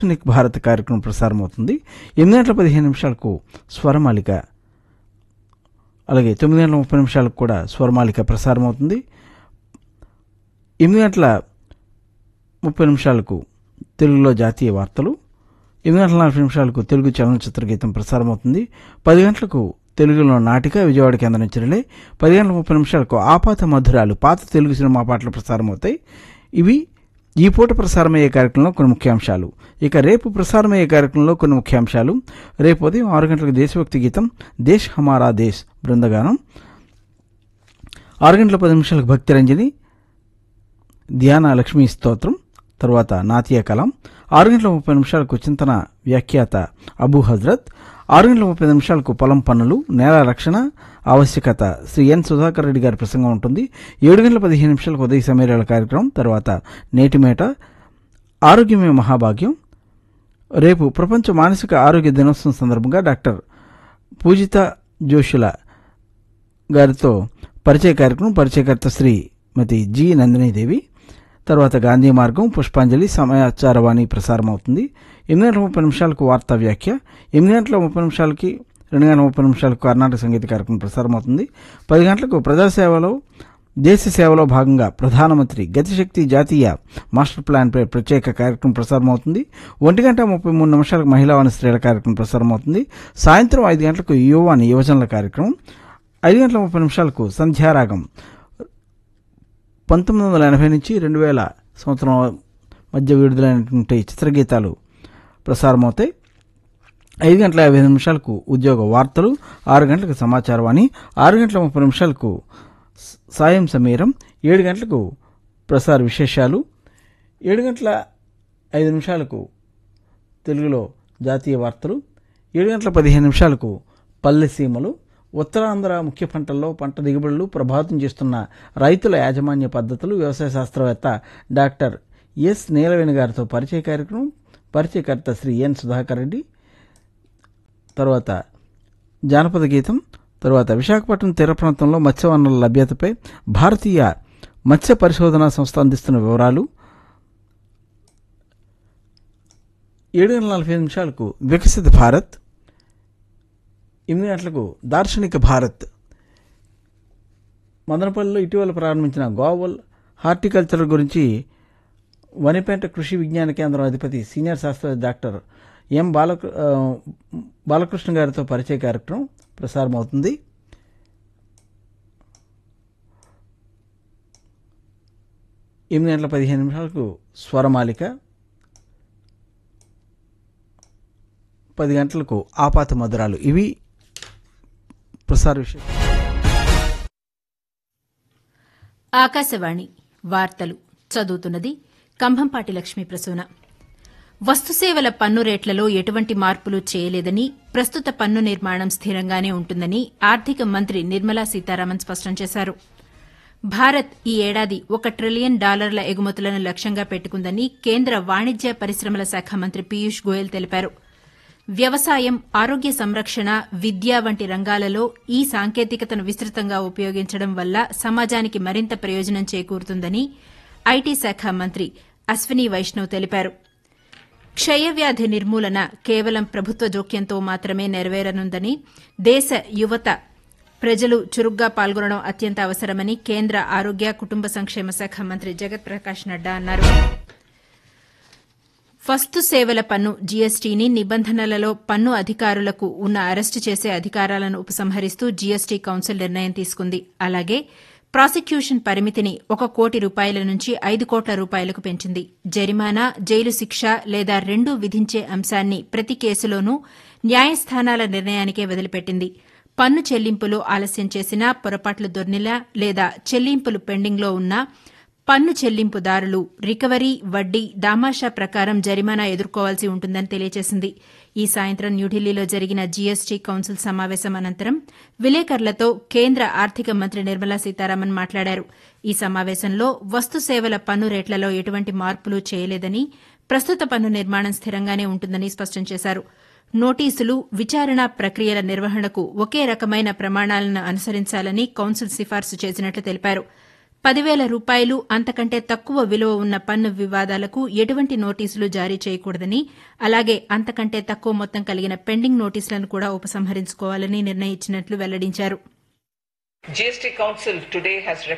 Nick Bharat కార్యక్రమం ప్రసారమవుతుంది. 8:15 స్వరమాలిక, అలాగే 9:30 కూడా స్వరమాలిక ప్రసారమవుతుంది. 8:30 తెలుగులో జాతీయ వార్తలు, 8:40 తెలుగు చలనచిత్ర గీతం ప్రసారమవుతుంది. 10 గంటలకు తెలుగులో నాటిక విజయవాడ కేంద్రం నుంచి రిలే. 10:30 ఆపాత మధురాలు పాత తెలుగు సినిమా పాటలు ప్రసారమవుతాయి. ఇవి ఈ పూట ప్రసారమయ్యే కార్యక్రమంలో కొన్ని ముఖ్యాంశాలు. ఇక రేపు ప్రసారమయ్యే కార్యక్రమంలో కొన్ని ముఖ్యాంశాలు. రేపు ఉదయం 6 గంటలకు దేశభక్తి గీతం దేశ్ హమారా దేశ్ బృందగానం, 6:10 భక్తి రంజని ధ్యాన లక్ష్మీ స్తోత్రం, తర్వాత నాతియా కలాం, 6:30 చింతన వ్యాఖ్యాత అబూ హజరత్, 6:30 పొలం పన్నులు నేల రక్షణ ఆవశ్యకత శ్రీ ఎన్ సుధాకర్ రెడ్డి గారి ప్రసంగం ఉంటుంది. 7:15 ఉదయ సమీరాల కార్యక్రమం, తర్వాత నేటిమేట ఆరోగ్యమే మహాభాగ్యం. రేపు ప్రపంచ మానసిక ఆరోగ్య దినోత్సవం సందర్భంగా డాక్టర్ పూజిత జోషుల గారితో పరిచయ కార్యక్రమం, పరిచయకర్త శ్రీమతి జి నందినీదేవి. తర్వాత గాంధీ మార్గం, పుష్పాంజలి, సమాచారవాణి ప్రసారమవుతుంది. 8:30 వార్తా వ్యాఖ్య, 8:30 2:30 కర్ణాటక సంగీత కార్యక్రమం ప్రసారమవుతుంది. 10 గంటలకు ప్రజాసేవలో దేశ సేవలో భాగంగా ప్రధానమంత్రి గతిశక్తి జాతీయ మాస్టర్ ప్లాన్పై ప్రత్యేక కార్యక్రమం ప్రసారమవుతుంది. 1:33 మహిళావాణి స్త్రీల కార్యక్రమం ప్రసారమవుతుంది. సాయంత్రం 5 గంటలకు యువవాణి యువజనుల కార్యక్రమం, 5:30 సంధ్యారాగం 1980 నుంచి 2000 సంవత్సరం మధ్య విడుదలైనటువంటి చిత్రగీతాలు ప్రసారమవుతాయి. 5:50 ఉద్యోగ వార్తలు, 6 గంటలకు సమాచారవాణి, 6:30 సాయం సమీరం, 7 గంటలకు ప్రసార విశేషాలు, 7:05 తెలుగులో జాతీయ వార్తలు, 7:15 పల్లెసీమలు, ఉత్తరాంధ్ర ముఖ్య పంటల్లో పంట దిగుబడులు ప్రభావితం చేస్తున్న రైతుల యాజమాన్య పద్ధతులు వ్యవసాయ శాస్త్రవేత్త డాక్టర్ ఎస్ నీలవేణి గారితో పరిచయ కార్యక్రమం, పరిచయకర్త శ్రీ ఎన్ సుధాకర్ రెడ్డి. తర్వాత జానపద గీతం, తర్వాత విశాఖపట్నం తీర ప్రాంతంలో మత్స్య వనరుల లభ్యతపై భారతీయ మత్స్య పరిశోధనా సంస్థ అందిస్తున్న వివరాలు, 7:45 వికసిత భారత్, 8 గంటలకు దార్శనిక భారత్. మదనపల్లిలో ఇటీవల ప్రారంభించిన గోవల్ హార్టికల్చర్ గురించి వనిపేట కృషి విజ్ఞాన కేంద్రం అధిపతి సీనియర్ శాస్త్రవేత్త డాక్టర్ ఎం బాలకృష్ణ గారితో పరిచయ కార్యక్రమం ప్రసారమవుతుంది. 8:15 స్వరమాలిక, 10 గంటలకు ఆపాత మధురాలు. ఇవి ప్రసార విషయం. ఆకాశవాణి వార్తలు చదువుతున్నది కంభంపాటి లక్ష్మీ ప్రసూన. వస్తుసేవల పన్ను రేట్లలో ఎటువంటి మార్పులు చేయలేదని, ప్రస్తుత పన్ను నిర్మాణం స్థిరంగానే ఉంటుందని ఆర్థిక మంత్రి నిర్మలా సీతారామన్ స్పష్టం చేశారు. భారత్ ఈ ఏడాది $1 ట్రిలియన్ ఎగుమతులను లక్ష్యంగా పెట్టుకుందని కేంద్ర వాణిజ్య పరిశ్రమల శాఖ మంత్రి పీయూష్ గోయల్ తెలిపారు. వ్యవసాయం, ఆరోగ్య సంరక్షణ, విద్య వంటి రంగాలలో ఈ సాంకేతికతను విస్తృతంగా ఉపయోగించడం వల్ల సమాజానికి మరింత ప్రయోజనం చేకూరుతుందని ఐటీ శాఖ మంత్రి అశ్విని వైష్ణవ్ తెలిపారు. క్షయవ్యాధి నిర్మూలన కేవలం ప్రభుత్వ జోక్యంతో మాత్రమే నెరవేరనుందని, దేశ యువత ప్రజలు చురుగ్గా పాల్గొనడం అత్యంత అవసరమని కేంద్ర ఆరోగ్య కుటుంబ సంక్షేమ శాఖ మంత్రి జగత్ ప్రకాష్ నడ్డా అన్నారు. వస్తు సేవల పన్ను జీఎస్టీని నిబంధనలలో పన్ను అధికారులకు ఉన్న అరెస్టు చేసే అధికారాలను ఉపసంహరిస్తూ జీఎస్టీ కౌన్సిల్ నిర్ణయం తీసుకుంది. అలాగే ప్రాసిక్యూషన్ పరిమితిని $1 కోటి నుంచి $5 కోట్లకు పెంచింది. జరిమానా, జైలు శిక్ష లేదా రెండూ విధించే అంశాన్ని ప్రతి కేసులోనూ న్యాయస్థానాల నిర్ణయానికే వదిలిపెట్టింది. పన్ను చెల్లింపులు ఆలస్యం చేసినా, పొరపాట్లు దొర్నిలా లేదా చెల్లింపులు పెండింగ్లో ఉన్నా పన్ను చెల్లింపుదారులు రికవరీ, వడ్డీ, దామాషా ప్రకారం జరిమానా ఎదుర్కోవాల్సి ఉంటుందని తెలియజేసింది. ఈ సాయంత్రం న్యూఢిల్లీలో జరిగిన జీఎస్టీ కౌన్సిల్ సమావేశం అనంతరం విలేకరులతో కేంద్ర ఆర్థిక మంత్రి నిర్మలా సీతారామన్ మాట్లాడారు. ఈ సమావేశంలో వస్తు సేవల పన్ను రేట్లలో ఎటువంటి మార్పులు చేయలేదని, ప్రస్తుత పన్ను నిర్మాణం స్థిరంగానే ఉంటుందని స్పష్టం చేశారు. నోటీసులు, విచారణ ప్రక్రియల నిర్వహణకు ఒకే రకమైన ప్రమాణాలను అనుసరించాలని కౌన్సిల్ సిఫార్సు చేసినట్లు తెలిపారు. 10,000 రూపాయలు అంతకంటే తక్కువ విలువ ఉన్న పన్ను వివాదాలకు ఎటువంటి నోటీసులు జారీ చేయకూడదని, అలాగే అంతకంటే తక్కువ మొత్తం కలిగిన పెండింగ్ నోటీసులను కూడా ఉపసంహరించుకోవాలని నిర్ణయించినట్లు వెల్లడించారు. GST Council today has